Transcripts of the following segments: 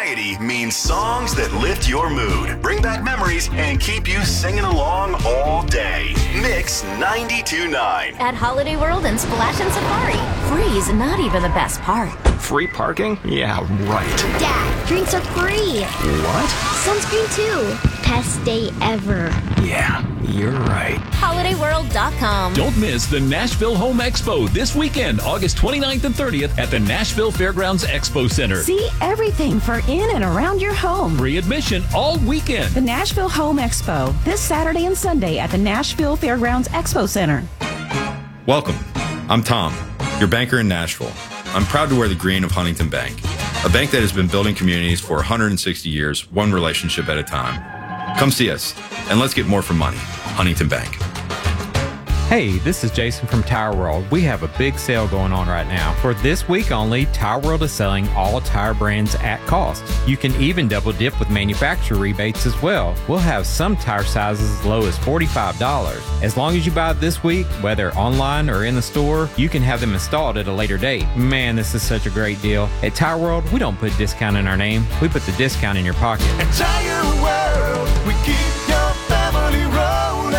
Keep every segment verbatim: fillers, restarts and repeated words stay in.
variety means songs that lift your mood, bring back memories, and keep you singing along all day. Mix ninety-two point nine. At Holiday World and Splash and Safari, free is not even the best part. Free parking? Yeah, right. Dad, drinks are free. What? Sunscreen too. Best day ever. Yeah, you're right. holiday world dot com. Don't miss the Nashville Home Expo this weekend, August twenty-ninth and thirtieth at the Nashville Fairgrounds Expo Center. See everything for in and around your home. Free admission all weekend. The Nashville Home Expo, this Saturday and Sunday at the Nashville Fairgrounds Expo Center. Welcome. I'm Tom, your banker in Nashville. I'm proud to wear the green of Huntington Bank, a bank that has been building communities for one hundred sixty years, one relationship at a time. Come see us, and let's get more for money. Huntington Bank. Hey, this is Jason from Tire World. We have a big sale going on right now. For this week only, Tire World is selling all tire brands at cost. You can even double dip with manufacturer rebates as well. We'll have some tire sizes as low as forty-five dollars. As long as you buy it this week, whether online or in the store, you can have them installed at a later date. Man, this is such a great deal. At Tire World, we don't put discount in our name. We put the discount in your pocket. At Tire World, we keep your family rolling.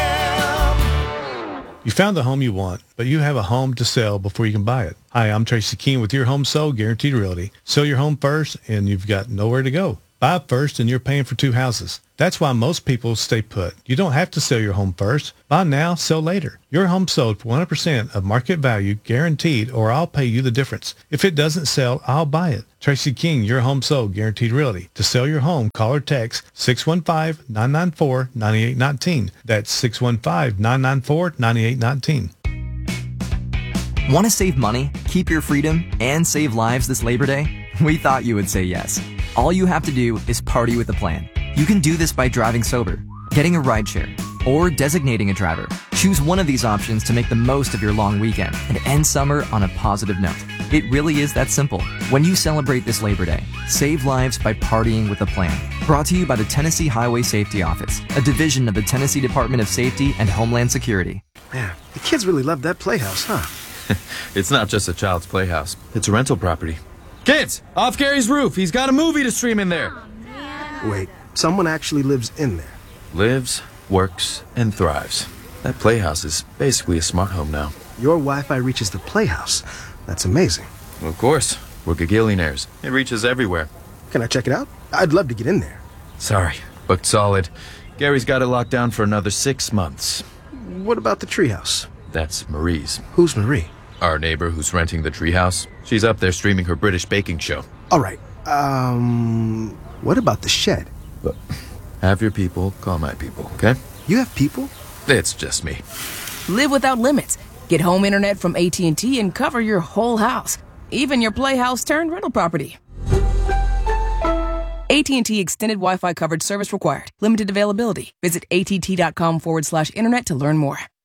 You found the home you want, but you have a home to sell before you can buy it. Hi, I'm Tracy Keene with Your Home Sold Guaranteed Realty. Sell your home first, and you've got nowhere to go. Buy first, and you're paying for two houses. That's why most people stay put. You don't have to sell your home first. Buy now, sell later. Your home sold for one hundred percent of market value, guaranteed, or I'll pay you the difference. If it doesn't sell, I'll buy it. Tracy King, Your Home Sold Guaranteed Realty. To sell your home, call or text six one five, nine nine four, nine eight one nine. That's six one five, nine nine four, nine eight one nine. Want to save money, keep your freedom, and save lives this Labor Day? We thought you would say yes. All you have to do is party with a plan. You can do this by driving sober, getting a rideshare, or designating a driver. Choose one of these options to make the most of your long weekend and end summer on a positive note. It really is that simple. When you celebrate this Labor Day, save lives by partying with a plan. Brought to you by the Tennessee Highway Safety Office, a division of the Tennessee Department of Safety and Homeland Security. Man, the kids really love that playhouse, huh? It's not just a child's playhouse. It's a rental property. Kids, off Gary's roof. He's got a movie to stream in there. Wait, someone actually lives in there? Lives, works, and thrives. That playhouse is basically a smart home now. Your Wi-Fi reaches the playhouse. That's amazing. Of course. We're gagillionaires. It reaches everywhere. Can I check it out? I'd love to get in there. Sorry, booked solid. Gary's got it locked down for another six months. What about the treehouse? That's Marie's. Who's Marie? Our neighbor who's renting the treehouse. She's up there streaming her British baking show. All right. Um, what about the shed? But have your people call my people, okay? You have people? It's just me. Live without limits. Get home internet from A T and T and cover your whole house, even your playhouse turned rental property. A T and T extended Wi-Fi coverage service required. Limited availability. Visit att.com forward slash internet to learn more.